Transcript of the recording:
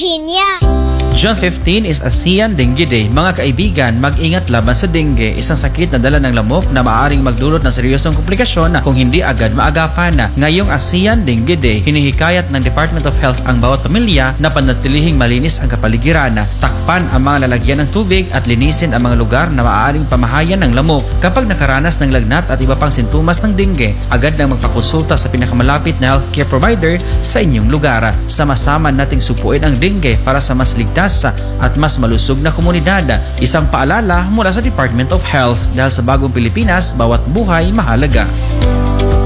Virginia. June 15 is ASEAN Dengue Day. Mga kaibigan, mag-ingat laban sa dengue, isang sakit na dala ng lamok na maaaring magdulot ng seryosong komplikasyon kung hindi agad maagapan. Ngayong ASEAN Dengue Day, hinihikayat ng Department of Health ang bawat pamilya na panatilihing malinis ang kapaligiran, takpan ang mga lalagyan ng tubig at linisin ang mga lugar na maaaring pamahayan ng lamok. Kapag nakaranas ng lagnat at iba pang sintomas ng dengue, agad nang magpakonsulta sa pinakamalapit na healthcare provider sa inyong lugar. Sama-sama nating supuin ang dengue para sa mas ligtas at mas malusog na komunidad. Isang paalala mula sa Department of Health, dahil sa bagong Pilipinas, bawat buhay mahalaga.